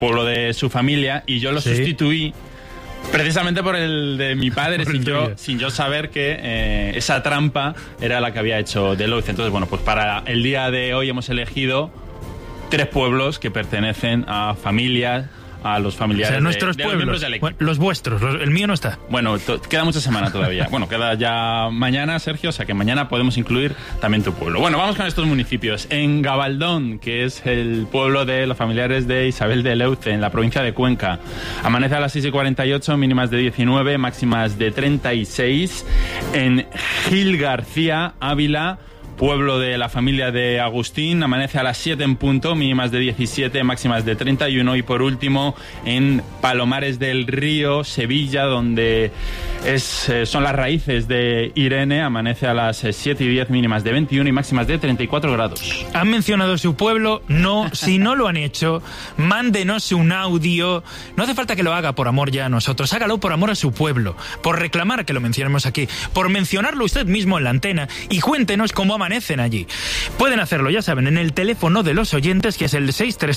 pueblo de su familia, y yo lo sustituí precisamente por el de mi padre, sin yo saber que esa trampa era la que había hecho Deloitte. Entonces, bueno, pues para el día de hoy hemos elegido 3 pueblos que pertenecen a familias, a los familiares, o sea, nuestros de pueblos, los del equipo. Los vuestros, el mío no está. Bueno, queda mucha semana todavía. Bueno, queda ya mañana, Sergio, o sea que mañana podemos incluir también tu pueblo. Bueno, vamos con estos municipios. En Gabaldón, que es el pueblo de los familiares de Isabel de Leuce, en la provincia de Cuenca, amanece a las 6:48, mínimas de 19, máximas de 36. En Gil García, Ávila, pueblo de la familia de Agustín, amanece a las 7 en punto, mínimas de 17, máximas de 31. Y por último, en Palomares del Río, Sevilla, donde son las raíces de Irene, amanece a las 7:10, mínimas de 21 y máximas de 34 grados. ¿Han mencionado su pueblo? No. Si no lo han hecho, mándenos un audio. No hace falta que lo haga por amor ya a nosotros, hágalo por amor a su pueblo, por reclamar que lo mencionemos aquí, por mencionarlo usted mismo en la antena, y cuéntenos cómo amanecen allí. Pueden hacerlo, ya saben, en el teléfono de los oyentes, que es el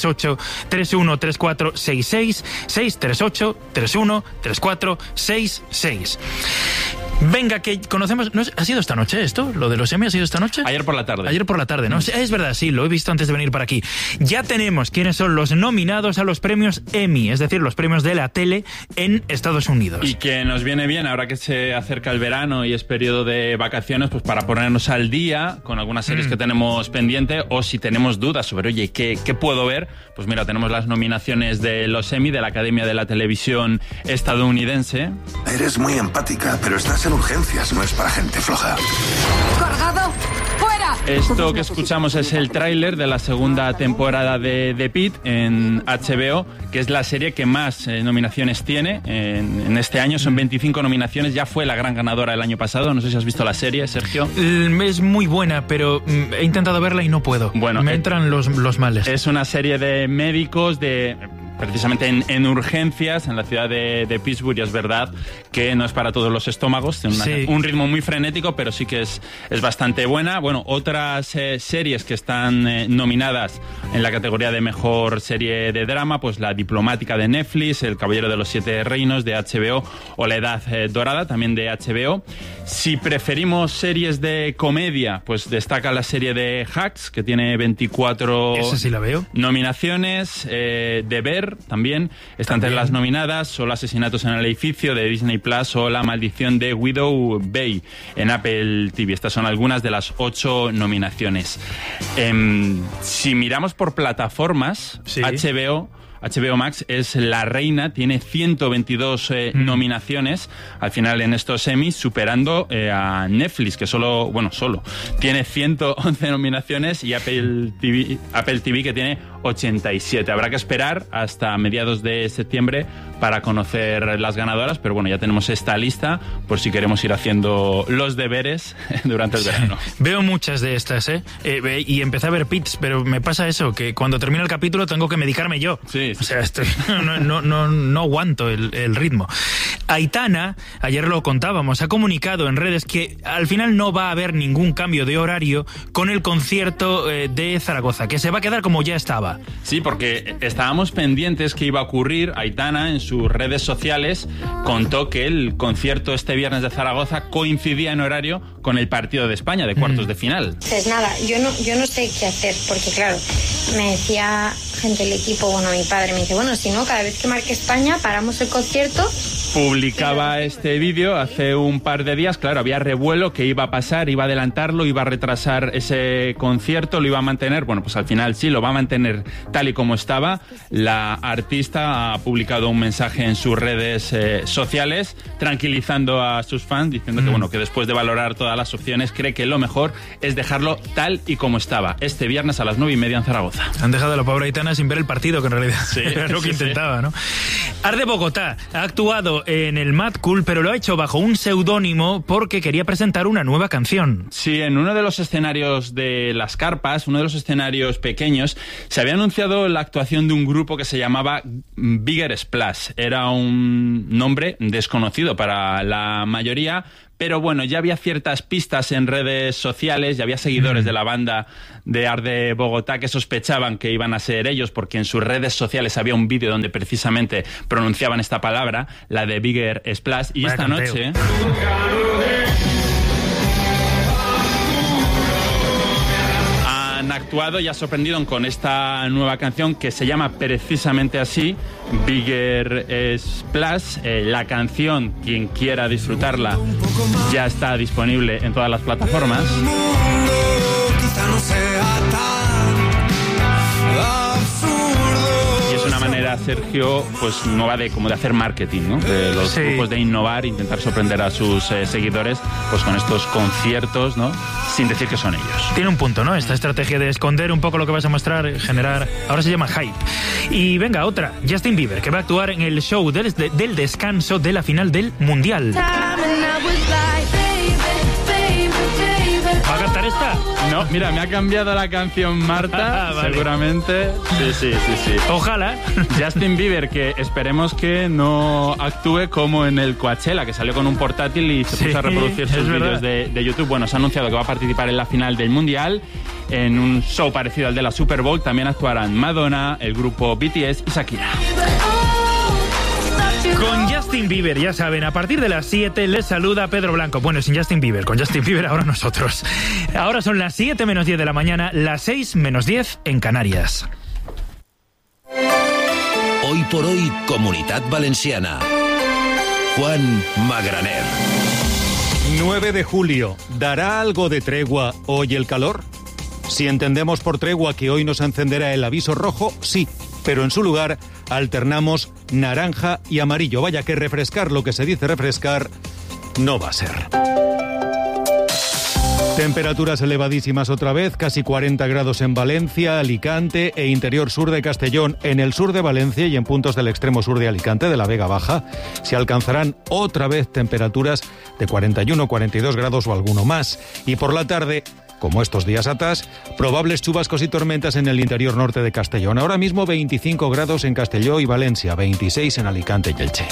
638-313466, 638-313466. Venga, que conocemos... ¿No ha sido esta noche esto? ¿Lo de los Emmy ha sido esta noche? Ayer por la tarde. Ayer por la tarde, ¿no? Es verdad, sí, lo he visto antes de venir para aquí. Ya tenemos quiénes son los nominados a los premios Emmy, es decir, los premios de la tele en Estados Unidos. Y que nos viene bien, ahora que se acerca el verano y es periodo de vacaciones, pues para ponernos al día con algunas series que tenemos pendiente, o si tenemos dudas sobre, oye, ¿qué puedo ver? Pues mira, tenemos las nominaciones de los Emmy, de la Academia de la Televisión estadounidense. Eres muy empática, pero estás en urgencias, no es para gente floja. ¡Colgado! ¡Fuera! Esto que escuchamos es el tráiler de la segunda temporada de Pitt en HBO, que es la serie que más nominaciones tiene en este año. Son 25 nominaciones, ya fue la gran ganadora el año pasado. No sé si has visto la serie, Sergio. Es muy buena, pero he intentado verla y no puedo. Bueno, me entran los males. Es una serie de médicos precisamente en urgencias en la ciudad de Pittsburgh, y es verdad que no es para todos los estómagos, tiene un ritmo muy frenético, pero sí que es bastante buena. Bueno, otras series que están nominadas en la categoría de mejor serie de drama, pues La Diplomática de Netflix, El Caballero de los Siete Reinos de HBO o La Edad Dorada, también de HBO. Si preferimos series de comedia, pues destaca la serie de Hacks, que tiene 24 Esa sí la veo. nominaciones. Deber también está entre las nominadas, Solo Asesinatos en el Edificio de Disney Plus o La Maldición de Widow Bay en Apple TV. Estas son algunas de las 8 nominaciones. Si miramos por plataformas, sí. HBO Max es la reina, tiene 122 nominaciones al final en estos Emmys, superando a Netflix, que solo tiene 111 nominaciones, y Apple TV que tiene 87. Habrá que esperar hasta mediados de septiembre para conocer las ganadoras, pero bueno, ya tenemos esta lista por si queremos ir haciendo los deberes durante el verano. Veo muchas de estas, y empecé a ver Pits, pero me pasa eso, que cuando termina el capítulo tengo que medicarme yo. Sí. O sea, no aguanto el ritmo. Aitana, ayer lo contábamos, ha comunicado en redes que al final no va a haber ningún cambio de horario con el concierto de Zaragoza, que se va a quedar como ya estaba. Sí, porque estábamos pendientes que iba a ocurrir. Aitana en sus redes sociales contó que el concierto este viernes de Zaragoza coincidía en horario con el partido de España de cuartos de final. Pues nada, yo no sé qué hacer, porque claro, me decía gente del equipo, mi padre me dice, si no, cada vez que marque España paramos el concierto. Publicaba este vídeo hace un par de días, claro, había revuelo, que iba a pasar, iba a adelantarlo, iba a retrasar ese concierto, lo iba a mantener. Bueno, pues al final sí, lo va a mantener tal y como estaba. La artista ha publicado un mensaje en sus redes sociales tranquilizando a sus fans, diciendo que después de valorar todas las opciones cree que lo mejor es dejarlo tal y como estaba, este viernes a las 9:30 en Zaragoza. Han dejado a la pobre Aitana sin ver el partido, que en realidad era lo que intentaba, ¿no? Art de Bogotá ha actuado en el Mad Cool, pero lo ha hecho bajo un seudónimo porque quería presentar una nueva canción. Sí, en uno de los escenarios de las carpas, uno de los escenarios pequeños, se había anunciado la actuación de un grupo que se llamaba Bigger Splash. Era un nombre desconocido para la mayoría, pero bueno, ya había ciertas pistas en redes sociales, ya había seguidores de la banda de Art de Bogotá que sospechaban que iban a ser ellos, porque en sus redes sociales había un vídeo donde precisamente pronunciaban esta palabra, la de Bigger Splash, y esta noche... han actuado y ha sorprendido con esta nueva canción que se llama precisamente así, Bigger Splash. La canción, quien quiera disfrutarla, ya está disponible en todas las plataformas. Y es una manera, Sergio, pues nueva de como de hacer marketing, ¿no? De los grupos de innovar, intentar sorprender a sus seguidores, pues con estos conciertos, ¿no? Sin decir que son ellos. Tiene un punto, ¿no? Esta estrategia de esconder un poco lo que vas a mostrar, generar... Ahora se llama hype. Y venga, otra. Justin Bieber, que va a actuar en el show del descanso de la final del Mundial. ¿Va a cantar esta? No, mira, me ha cambiado la canción Marta, vale. Seguramente. Sí. Ojalá. Justin Bieber, que esperemos que no actúe como en el Coachella, que salió con un portátil y se puso a reproducir sus vídeos de YouTube. Bueno, se ha anunciado que va a participar en la final del Mundial, en un show parecido al de la Super Bowl. También actuarán Madonna, el grupo BTS y Shakira. Con Justin Bieber, ya saben, a partir de las 7 les saluda Pedro Blanco. Bueno, sin Justin Bieber, con Justin Bieber ahora nosotros. Ahora son las 7 menos 10 de la mañana, las 6 menos 10 en Canarias. Hoy por hoy, Comunitat Valenciana. Juan Magraner. 9 de julio. ¿Dará algo de tregua hoy el calor? Si entendemos por tregua que hoy nos encenderá el aviso rojo, sí, pero en su lugar alternamos naranja y amarillo. Vaya que refrescar lo que se dice refrescar no va a ser. Temperaturas elevadísimas otra vez, casi 40 grados en Valencia, Alicante e interior sur de Castellón. En el sur de Valencia y en puntos del extremo sur de Alicante, de la Vega Baja, se alcanzarán otra vez temperaturas de 41, 42 grados o alguno más. Y por la tarde, como estos días atrás, probables chubascos y tormentas en el interior norte de Castellón. Ahora mismo 25 grados en Castelló y Valencia, 26 en Alicante y Elche.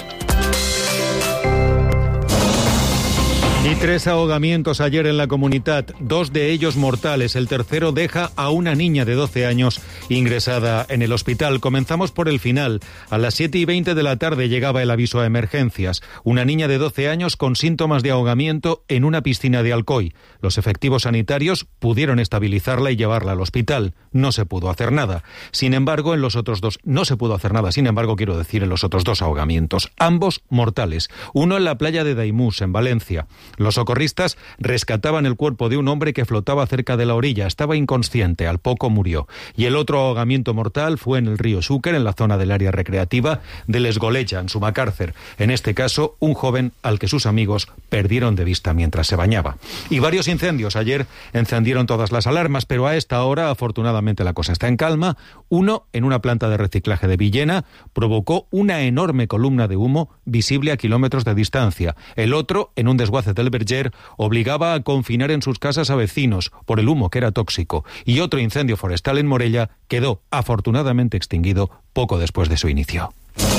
Y 3 ahogamientos ayer en la Comunitat, 2 de ellos mortales. El tercero deja a una niña de 12 años ingresada en el hospital. Comenzamos por el final. A las 7:20 de la tarde llegaba el aviso a emergencias. Una niña de 12 años con síntomas de ahogamiento en una piscina de Alcoy. Los efectivos sanitarios pudieron estabilizarla y llevarla al hospital. No se pudo hacer nada. Sin embargo, en los otros dos... No se pudo hacer nada, sin embargo, quiero decir, en los otros 2 ahogamientos. Ambos mortales. Uno en la playa de Daimús, en Valencia. Los socorristas rescataban el cuerpo de un hombre que flotaba cerca de la orilla. Estaba inconsciente, al poco murió. Y el otro ahogamiento mortal fue en el río Xúquer, en la zona del área recreativa de l'Esgoleja, en Sumacárcer. En este caso, un joven al que sus amigos perdieron de vista mientras se bañaba. Y varios incendios. Ayer encendieron todas las alarmas, pero a esta hora, afortunadamente, la cosa está en calma. Uno, en una planta de reciclaje de Villena, provocó una enorme columna de humo visible a kilómetros de distancia. El otro, en un desguace del Berger, obligaba a confinar en sus casas a vecinos por el humo que era tóxico. Y otro incendio forestal en Morella quedó afortunadamente extinguido poco después de su inicio.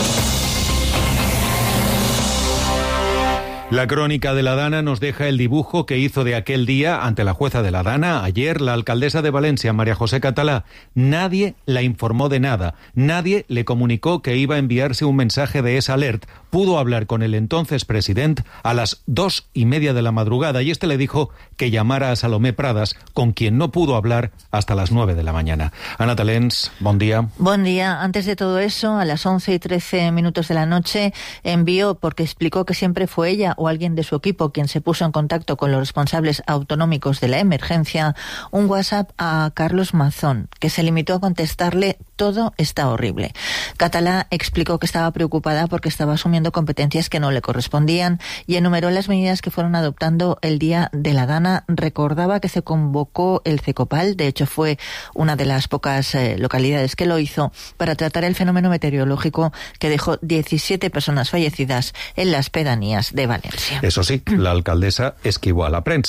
La crónica de la Dana nos deja el dibujo que hizo de aquel día ante la jueza de la Dana ayer la alcaldesa de Valencia, María José Catalá. Nadie la informó de nada, nadie le comunicó que iba a enviarse un mensaje de esa alert. Pudo hablar con el entonces presidente a las 2:30 de la madrugada y este le dijo que llamara a Salomé Pradas, con quien no pudo hablar hasta las 9 de la mañana. Ana Talens, buen día. Buen día. Antes de todo eso, a las 11:13 de la noche, envió, porque explicó que siempre fue ella o alguien de su equipo quien se puso en contacto con los responsables autonómicos de la emergencia, un WhatsApp a Carlos Mazón, que se limitó a contestarle: todo está horrible. Catalá explicó que estaba preocupada porque estaba asumiendo competencias que no le correspondían y enumeró las medidas que fueron adoptando el día de la Dana. Recordaba que se convocó el CECOPAL, de hecho fue una de las pocas localidades que lo hizo, para tratar el fenómeno meteorológico que dejó 17 personas fallecidas en las pedanías de Valencia. Eso sí, la alcaldesa esquivó a la prensa.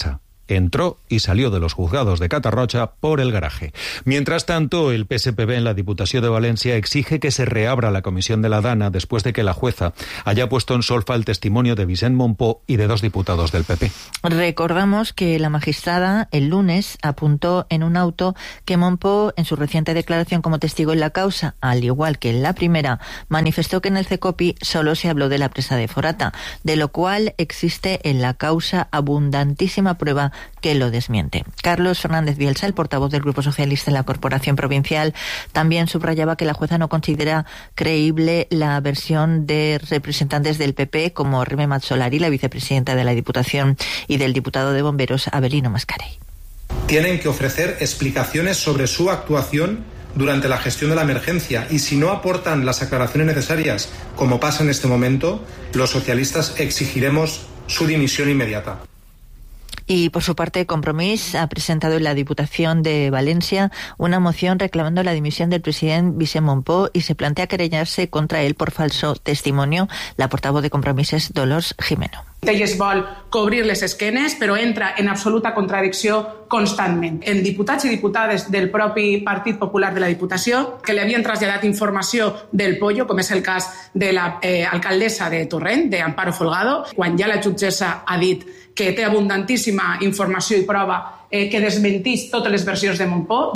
entró y salió de los juzgados de Catarroja por el garaje. Mientras tanto, el PSPB en la Diputació de Valencia exige que se reabra la comisión de la Dana después de que la jueza haya puesto en solfa el testimonio de Vicent Mompó y de 2 diputados del PP. Recordamos que la magistrada el lunes apuntó en un auto que Mompó, en su reciente declaración como testigo en la causa, al igual que en la primera, manifestó que en el CECOPI solo se habló de la presa de Forata, de lo cual existe en la causa abundantísima prueba que lo desmiente. Carlos Fernández Bielsa, el portavoz del Grupo Socialista en la Corporación Provincial, también subrayaba que la jueza no considera creíble la versión de representantes del PP como Reme Matsolari, la vicepresidenta de la Diputación, y del diputado de Bomberos, Avelino Mascarell. Tienen que ofrecer explicaciones sobre su actuación durante la gestión de la emergencia, y si no aportan las aclaraciones necesarias, como pasa en este momento, los socialistas exigiremos su dimisión inmediata. Y por su parte, Compromís ha presentado en la Diputación de Valencia una moción reclamando la dimisión del presidente Vicent Mompó y se plantea querellarse contra él por falso testimonio. La portavoz de Compromís es Dolors Jimeno. Elles vol cobrir les esquenes, però entra en absoluta contradicció constantment. En diputats i diputades del propi Partit Popular de la Diputació que li havien traslladat informació del pollo, com és el cas de l'alcaldessa de Torrent, d'Amparo Folgado, quan ja la jutgessa ha dit que té abundantíssima informació i prova que desmentís totes les versions de Mompó.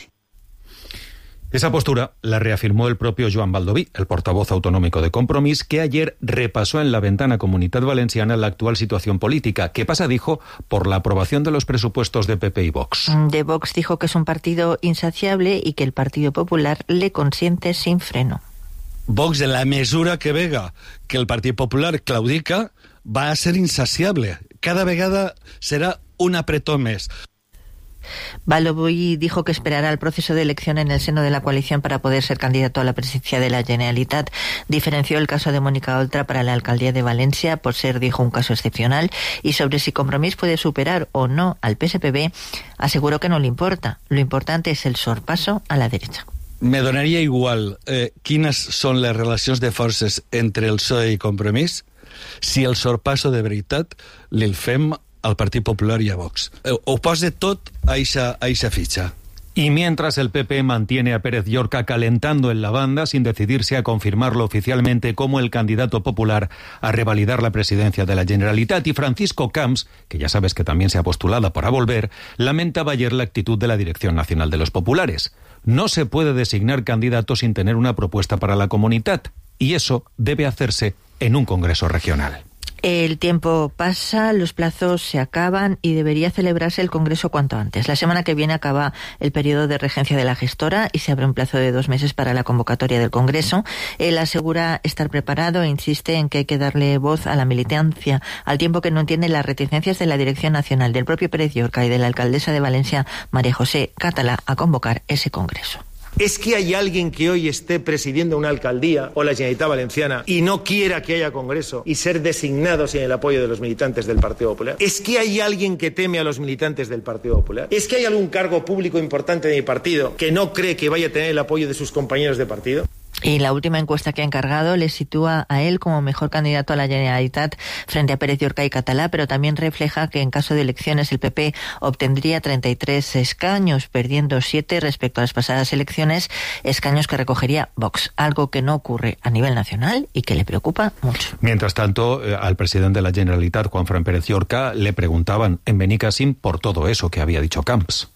Esa postura la reafirmó el propio Joan Baldoví, el portavoz autonómico de Compromís, que ayer repasó en la ventana Comunitat Valenciana la actual situación política. ¿Qué pasa? Dijo, por la aprobación de los presupuestos de PP y Vox. De Vox dijo que es un partido insaciable y que el Partido Popular le consiente sin freno. Vox, en la mesura que vega que el Partit Popular claudica, va a ser insaciable. Cada vegada será un apretó més. Baldoví dijo que esperará el proceso de elección en el seno de la coalición para poder ser candidato a la presidencia de la Generalitat. Diferenció el caso de Mónica Oltra para la alcaldía de Valencia por ser, dijo, un caso excepcional, y sobre si Compromís puede superar o no al PSPB, aseguró que no le importa. Lo importante es el sorpaso a la derecha. Me donaria igual quines són les relacions de forces entre el PSOE i Compromís si el sorpasso de veritat li'l fem al Partit Popular y a Vox. Ho posa tot a eixa fitxa. Y mientras el PP mantiene a Pérez Llorca calentando en la banda sin decidirse a confirmarlo oficialmente como el candidato popular a revalidar la presidencia de la Generalitat, y Francisco Camps, que ya sabes que también se ha postulado para volver, lamentaba ayer la actitud de la Dirección Nacional de los Populares. No se puede designar candidato sin tener una propuesta para la Comunitat, y eso debe hacerse en un congreso regional. El tiempo pasa, los plazos se acaban y debería celebrarse el Congreso cuanto antes. La semana que viene acaba el periodo de regencia de la gestora y se abre un plazo de 2 meses para la convocatoria del Congreso. Él asegura estar preparado e insiste en que hay que darle voz a la militancia, al tiempo que no entiende las reticencias de la Dirección Nacional, del propio Pérez Llorca y de la alcaldesa de Valencia, María José Catalá, a convocar ese Congreso. ¿Es que hay alguien que hoy esté presidiendo una alcaldía o la Generalitat Valenciana y no quiera que haya congreso y ser designado sin el apoyo de los militantes del Partido Popular? ¿Es que hay alguien que teme a los militantes del Partido Popular? ¿Es que hay algún cargo público importante de mi partido que no cree que vaya a tener el apoyo de sus compañeros de partido? Y la última encuesta que ha encargado le sitúa a él como mejor candidato a la Generalitat frente a Pérez Llorca y Catalá, pero también refleja que en caso de elecciones el PP obtendría 33 escaños, perdiendo 7 respecto a las pasadas elecciones, escaños que recogería Vox, algo que no ocurre a nivel nacional y que le preocupa mucho. Mientras tanto, al presidente de la Generalitat, Juanfran Pérez Llorca, le preguntaban en Benicàssim por todo eso que había dicho Camps.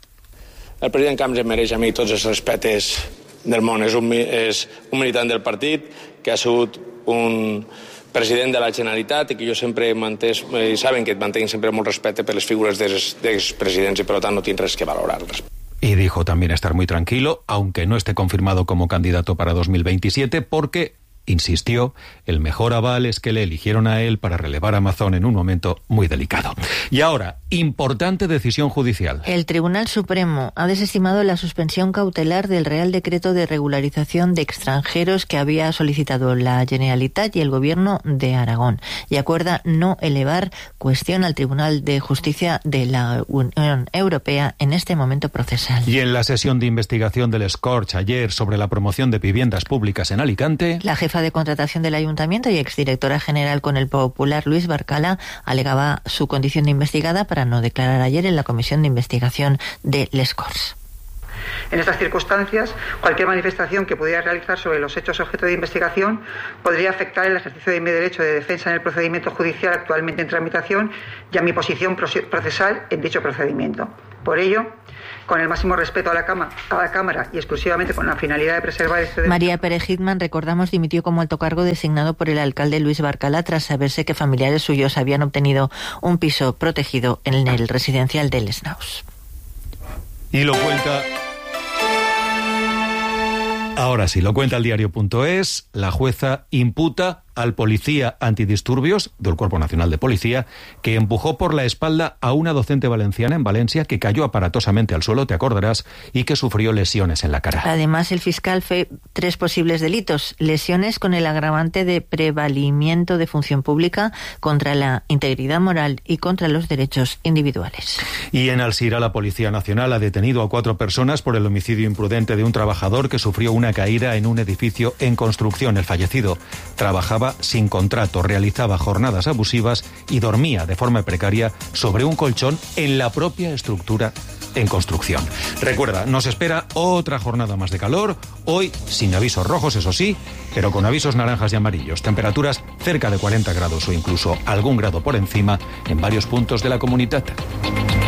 El president Camps em mereix a mi tots els respectes del món. És un militant del partit que ha sigut un president de la Generalitat i que jo sempre he mantès, i saben que mantenc sempre molt respecte per les figures dels presidents i per tant no tinc res que valorar-les. Y dijo también estar muy tranquilo, aunque no esté confirmado como candidato para 2027, porque, insistió, el mejor aval es que le eligieron a él para relevar a Mazón en un momento muy delicado. Y ahora, importante decisión judicial. El Tribunal Supremo ha desestimado la suspensión cautelar del Real Decreto de Regularización de Extranjeros que había solicitado la Generalitat y el Gobierno de Aragón, y acuerda no elevar cuestión al Tribunal de Justicia de la Unión Europea en este momento procesal. Y en la sesión de investigación del Scorch ayer sobre la promoción de viviendas públicas en Alicante, la jefa jefa de contratación del Ayuntamiento y exdirectora general con el Popular, Luis Barcala, alegaba su condición de investigada para no declarar ayer en la comisión de investigación de Les Corts. En estas circunstancias, cualquier manifestación que pudiera realizar sobre los hechos objeto de investigación podría afectar el ejercicio de mi derecho de defensa en el procedimiento judicial actualmente en tramitación y a mi posición procesal en dicho procedimiento. Por ello, con el máximo respeto a la Cámara y exclusivamente con la finalidad de preservar este derecho. María Pérez Hitman, recordamos, dimitió como alto cargo designado por el alcalde Luis Barcala tras saberse que familiares suyos habían obtenido un piso protegido en el residencial de Les Naus. Y lo cuenta... Ahora sí, lo cuenta el diario.es. La jueza imputa al policía antidisturbios del Cuerpo Nacional de Policía que empujó por la espalda a una docente valenciana en Valencia que cayó aparatosamente al suelo, te acordarás, y que sufrió lesiones en la cara. Además, el fiscal fue 3 posibles delitos: lesiones con el agravante de prevalimiento de función pública contra la integridad moral y contra los derechos individuales. Y en Alzira, la Policía Nacional ha detenido a 4 personas por el homicidio imprudente de un trabajador que sufrió una caída en un edificio en construcción. El fallecido trabajaba sin contrato, realizaba jornadas abusivas y dormía de forma precaria sobre un colchón en la propia estructura en construcción. Recuerda, nos espera otra jornada más de calor, hoy sin avisos rojos, eso sí, pero con avisos naranjas y amarillos. Temperaturas cerca de 40 grados o incluso algún grado por encima en varios puntos de la comunidad.